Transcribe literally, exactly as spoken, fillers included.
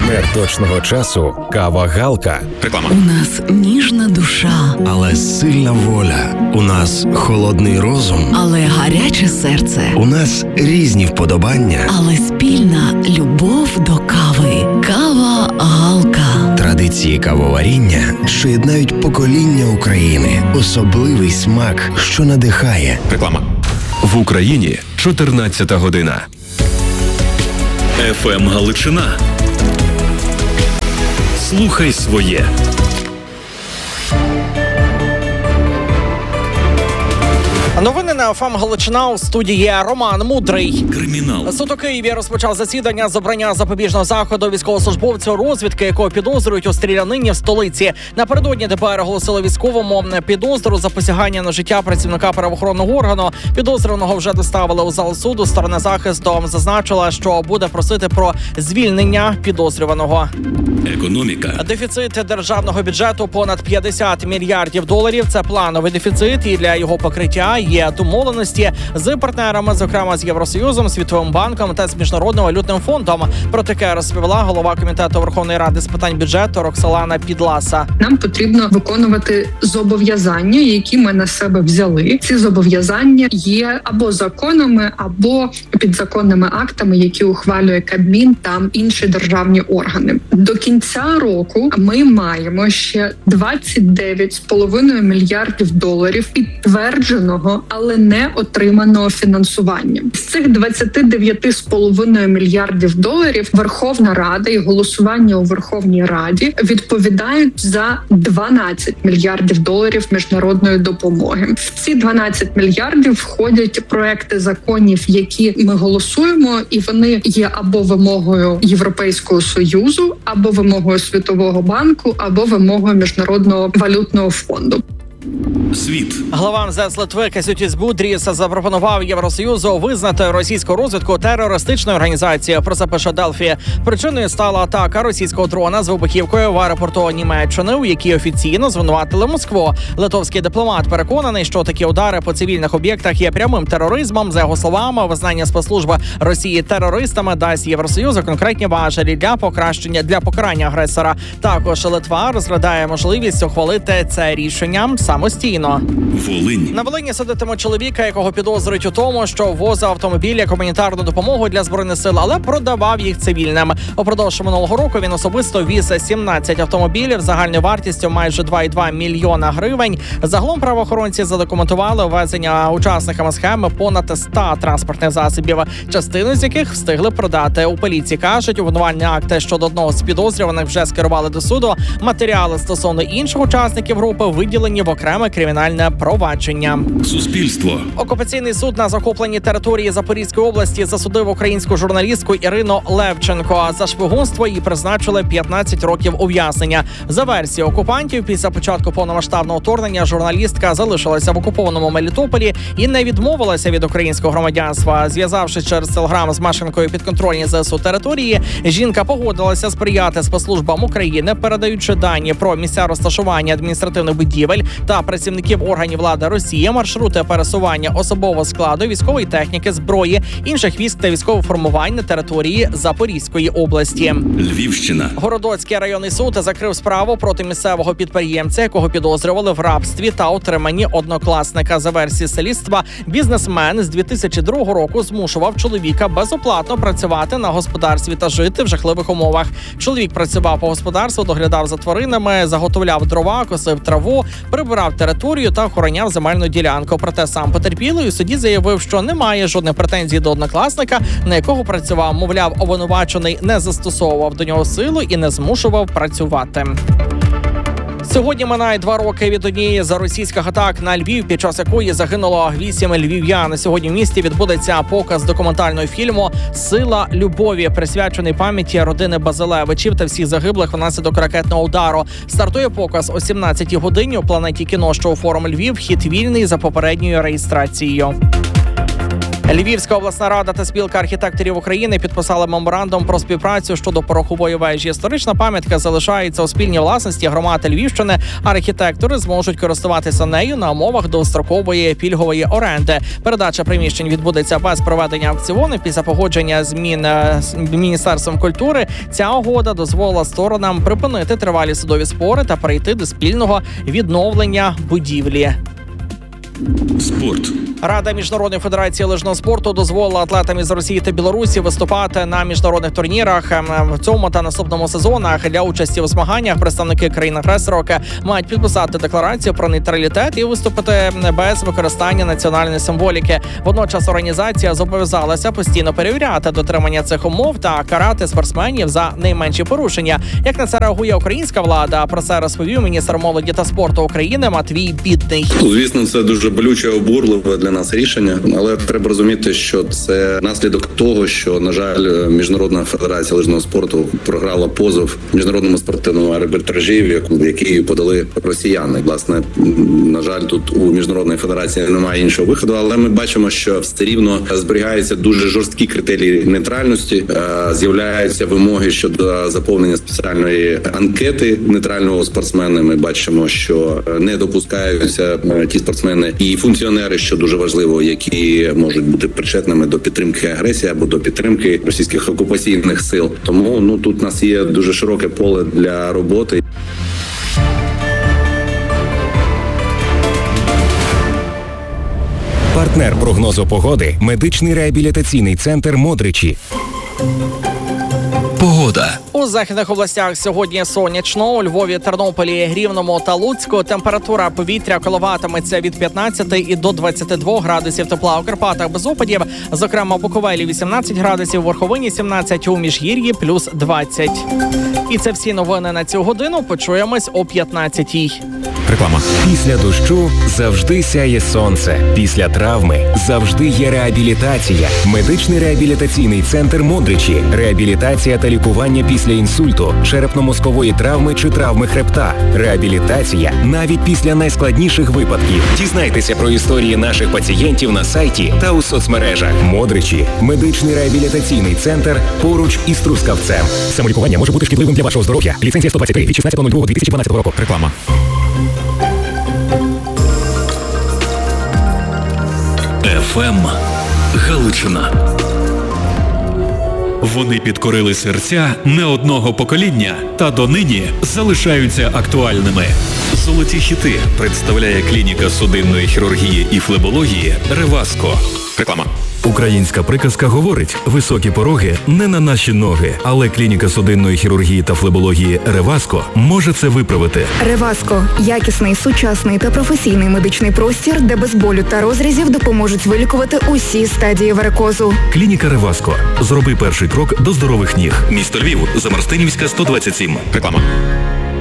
Партнер точного часу – кава Галка. Реклама. У нас ніжна душа, але сильна воля. У нас холодний розум, але гаряче серце. У нас різні вподобання, але спільна любов до кави. Кава Галка. Традиції кавоваріння, що єднають покоління України. Особливий смак, що надихає. Реклама. В Україні чотирнадцята година. еф ем Галичина. Слухай своє. Новини на еф ем Галичина, у студії Роман Мудрий. Кримінал. Суд у Києві розпочав засідання з обрання запобіжного заходу військовослужбовцю розвідки, якого підозрюють у стрілянині в столиці. Напередодні ДБР оголосили військовому підозру за посягання на життя працівника правоохоронного органу. Підозрюваного вже доставили у зал суду. Сторона захисту зазначила, що буде просити про звільнення підозрюваного. Економіка. Дефіцит державного бюджету понад п'ятдесят мільярдів доларів. Це плановий дефіцит, і для його покриття є домовленості з партнерами, зокрема з Євросоюзом, Світовим банком та з Міжнародним валютним фондом. Про таке розповіла голова комітету Верховної Ради з питань бюджету Роксолана Підласа. Нам потрібно виконувати зобов'язання, які ми на себе взяли. Ці зобов'язання є або законами, або підзаконними актами, які ухвалює Кабмін та інші державні органи. До кінця року ми маємо ще двадцять дев'ять з половиною мільярдів доларів підтвердженого, але не отриманого фінансування. З цих двадцять дев'ять з половиною мільярдів доларів Верховна Рада і голосування у Верховній Раді відповідають за дванадцять мільярдів доларів міжнародної допомоги. В ці дванадцять мільярдів входять проекти законів, які ми голосуємо, і вони є або вимогою Європейського Союзу, або вимогою Світового банку, або вимогою Міжнародного валютного фонду. Світ. Глава ем зе ес Литви Касютіс Будріс запропонував Євросоюзу визнати російську розвідку терористичною організацією. Про це пише Делфі. Причиною стала атака російського дрона з вибухівкою в аеропорту Німеччини, у якій офіційно звинуватили Москву. Литовський дипломат переконаний, що такі удари по цивільних об'єктах є прямим тероризмом. За його словами, визнання спецслужби Росії терористами дасть Євросоюзу конкретні важелі для покращення для покарання агресора. Також Литва розглядає можливість ухвалити це рішення самостійно. Волинь. На Волині судитимуть чоловіка, якого підозрюють у тому, що ввозив автомобілі гуманітарну допомогу для Збройних сил, але продавав їх цивільним. Упродовж минулого року він особисто віз сімнадцять автомобілів загальною вартістю майже два цілих дві мільйона гривень. Загалом правоохоронці задокументували ввезення учасниками схеми понад ста транспортних засобів, частину з яких встигли продати. У поліції кажуть, обвинувальні акти щодо одного з підозрюваних вже скерували до суду. Матеріали стосовно інших учасників групи виділені в окреме кримінальне провадження. Суспільство. Окупаційний суд на захопленій території Запорізької області засудив українську журналістку Ірину Левченко. За шпигунство їй призначили п'ятнадцять років ув'язнення. За версією окупантів, після початку повномасштабного вторгнення журналістка залишилася в окупованому Мелітополі і не відмовилася від українського громадянства. Зв'язавшись через телеграм з мешканкою підконтрольній зе ес у території, жінка погодилася сприяти спецслужбам України, передаючи дані про місця розташування адміністративних будівель та працівників органів влади Росії, маршрути пересування особового складу, військової техніки, зброї, інших військ та військових формувань на території Запорізької області. Львівщина. Городоцький районний суд закрив справу проти місцевого підприємця, якого підозрювали в рабстві та отриманні однокласника. За версією слідства, бізнесмен з дві тисячі другого року змушував чоловіка безоплатно працювати на господарстві та жити в жахливих умовах. Чоловік працював по господарству, доглядав за тваринами, заготовляв дрова, косив траву, прибирав територію та охороняв земельну ділянку. Проте сам потерпілий у суді заявив, що немає жодних претензій до однокласника, на якого працював. Мовляв, обвинувачений не застосовував до нього силу і не змушував працювати. Сьогодні минає два роки від однієї з російських атак на Львів, під час якої загинуло вісім львів'ян. Сьогодні в місті відбудеться показ документального фільму «Сила любові», присвячений пам'яті родини Базилевичів та всіх загиблих внаслідок ракетного удару. Стартує показ о сімнадцятій годині у Планеті кіно, що у форум Львів. Вхід вільний за попередньою реєстрацією. Львівська обласна рада та спілка архітекторів України підписали меморандум про співпрацю щодо порохової вежі. Історична пам'ятка залишається у спільній власності громади Львівщини. Архітектори зможуть користуватися нею на умовах довгострокової пільгової оренди. Передача приміщень відбудеться без проведення аукціону. Після погодження змін з Міністерством культури ця угода дозволила сторонам припинити тривалі судові спори та перейти до спільного відновлення будівлі. Спорт. Рада Міжнародної федерації лижного спорту дозволила атлетам із Росії та Білорусі виступати на міжнародних турнірах в цьому та наступному сезонах. Для участі у змаганнях представники країн-агресорок мають підписати декларацію про нейтралітет і виступити без використання національної символіки. Водночас організація зобов'язалася постійно перевіряти дотримання цих умов та карати спортсменів за найменші порушення. Як на це реагує українська влада? Про це розповів міністр молоді та спорту України Матвій Бідний. Звісно, це дуже болюче, обурливе для нас рішення, але треба розуміти, що це наслідок того, що, на жаль, Міжнародна федерація лижного спорту програла позов міжнародному спортивному арбітражі, який подали росіяни. Власне, на жаль, тут у Міжнародної федерації немає іншого виходу, але ми бачимо, що все рівно зберігаються дуже жорсткі критерії нейтральності, з'являються вимоги щодо заповнення спеціальної анкети нейтрального спортсмена. Ми бачимо, що не допускаються ті спортсмени і функціонери, що дуже важливо, які можуть бути причетними до підтримки агресії або до підтримки російських окупаційних сил. Тому ну тут у нас є дуже широке поле для роботи. Партнер прогнозу погоди – медичний реабілітаційний центр «Модричі». Погода. У західних областях сьогодні сонячно. У Львові, Тернополі, Рівному та Луцьку температура повітря коливатиметься від п'ятнадцяти і до двадцяти двох градусів тепла. У Карпатах без опадів, зокрема у Буковелі вісімнадцять градусів, у Верховині сімнадцять, у Міжгір'ї плюс двадцять. І це всі новини на цю годину. Почуємось о п'ятнадцятій. Реклама. Після дощу завжди сяє сонце. Після травми завжди є реабілітація. Медичний реабілітаційний центр «Модричі». Реабілітація та лікування після інсульту, черепно-мозкової травми чи травми хребта. Реабілітація навіть після найскладніших випадків. Дізнайтеся про історії наших пацієнтів на сайті та у соцмережах. «Модричі» – медичний реабілітаційний центр поруч із Трускавцем. Самолікування може бути шкідливим для вашого здоров'я. Ліцензія сто двадцять три від шістнадцятого лютого дві тисячі дванадцятого року. Реклама. еф ем Галичина. Вони підкорили серця не одного покоління та донині залишаються актуальними. Золоті хіти представляє клініка судинної хірургії і флебології «Реваско». Реклама. Українська приказка говорить: високі пороги не на наші ноги, але клініка судинної хірургії та флебології «Реваско» може це виправити. «Реваско» – якісний, сучасний та професійний медичний простір, де без болю та розрізів допоможуть вилікувати усі стадії варикозу. Клініка «Реваско». Зроби перший крок до здорових ніг. Місто Львів, Замарстинівська, сто двадцять сім. Реклама.